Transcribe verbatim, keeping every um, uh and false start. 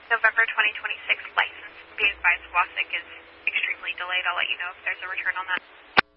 November twenty twenty-six license being by Swastik is extremely delayed. I'll let you know if there's a return on that.